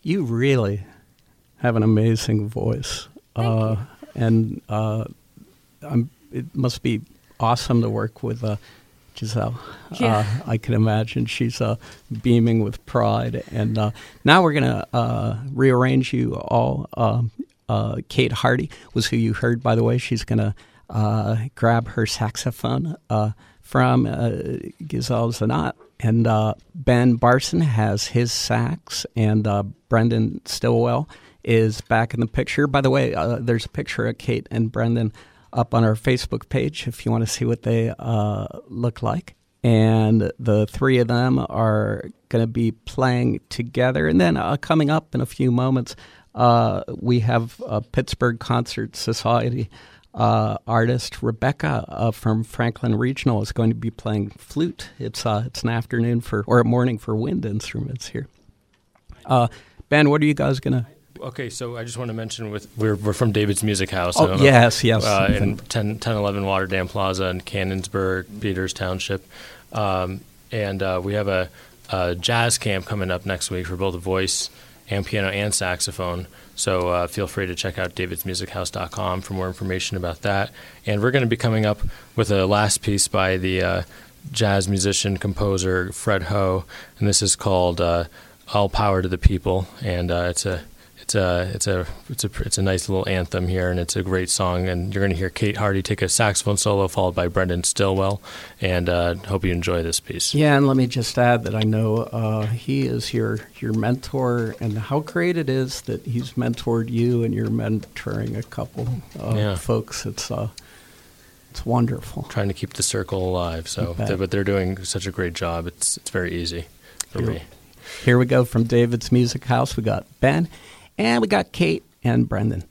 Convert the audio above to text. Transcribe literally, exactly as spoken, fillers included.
You really have an amazing voice. Thank uh, you. And uh, I'm, it must be awesome to work with uh, Giselle. Yeah. Uh, I can imagine she's uh, beaming with pride. And uh, now we're going to uh, rearrange you all. Um, uh, Kate Hardy was who you heard, by the way. She's going to uh, grab her saxophone uh, from uh, Giselle Zanat. And uh, Ben Barson has his sax, and uh, Brendan Stillwell is back in the picture. By the way, uh, there's a picture of Kate and Brendan up on our Facebook page if you want to see what they uh, look like. And the three of them are going to be playing together. And then uh, coming up in a few moments, uh, we have a Pittsburgh Concert Society uh, artist, Rebecca uh, from Franklin Regional, is going to be playing flute. It's uh, it's an afternoon for or a morning for wind instruments here. Uh, Ben, what are you guys going to... Okay, so I just want to mention with we're we're from David's Music House. Oh, yes, yes. Uh, in ten, ten eleven Water Dam Plaza in Cannonsburg, Peters Township. Um, and uh, we have a, a jazz camp coming up next week for both voice and piano and saxophone. So uh, feel free to check out davids music house dot com for more information about that. And we're going to be coming up with a last piece by the uh, jazz musician, composer Fred Ho, and this is called uh, All Power to the People, and uh, it's a It's a it's a it's a it's a nice little anthem here, and it's a great song. And you're going to hear Kate Hardy take a saxophone solo, followed by Brendan Stillwell. And uh, hope you enjoy this piece. Yeah, and let me just add that I know uh, he is your your mentor, and how great it is that he's mentored you, and you're mentoring a couple uh, Yeah. folks. It's uh, it's wonderful. Trying to keep the circle alive. So, bet. they, but they're doing such a great job. It's it's very easy for Here, me. here we go from David's Music House. We got Ben. And we got Kate and Brendan.